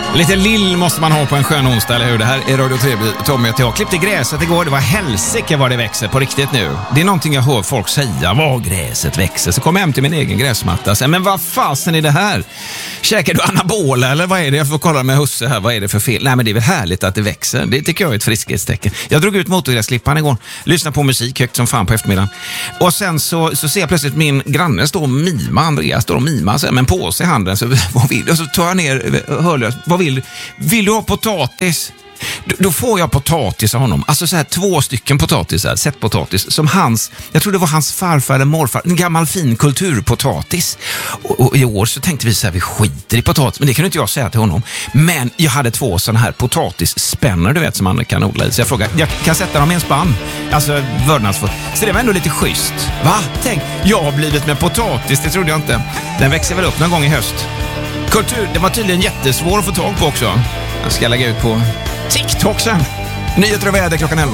Lite lill måste man ha på en skön onsdag, eller hur? Det här är Radio 3, Tommy och jag klippte gräset igår. Det var helsike vad det växer på riktigt nu. Det är någonting jag hör folk säga, vad gräset växer. Så kom jag hem till min egen gräsmatta. Så, men vad fasen är det här? Käkar du anabola eller vad är det? Jag får kolla med husse här, vad är det för fel? Nej, men det är väl härligt att det växer. Det tycker jag är ett friskhetstecken. Jag drog ut motorgräsklippan igår. Lyssnade på musik högt som fan på eftermiddagen. Och sen så ser jag plötsligt min granne stå och mima. Andreas står och mima så här, med en påse i handen. Så, vad vill? Och så tar jag ner hörlös. Vad vill du ha potatis? Då får jag potatis av honom. Alltså så här 2 stycken potatisar, sättpotatis som hans, jag tror det var hans farfar eller morfar, en gammal fin kulturpotatis. Och i år så tänkte vi så här, vi skiter i potatis, men det kan inte jag säga till honom. Men jag hade 2 sådana här potatisspänner, du vet, som man kan odla i. Så jag frågade, jag kan sätta dem i en spann. Alltså vördnadsfullt. Så det var ändå lite schysst. Va? Tänk, jag har blivit med potatis, det trodde jag inte. Den växer väl upp någon gång i höst. Kultur, det var tydligen jättesvår att få tag på också. Jag ska lägga ut på TikTok sen. Nyheter och väder klockan 11.